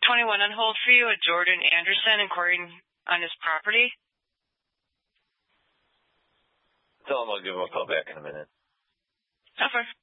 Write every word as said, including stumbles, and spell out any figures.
twenty-one on hold for you, a Jordan Anderson inquiring on his property. Tell him I'll give him a call back in a minute. Over.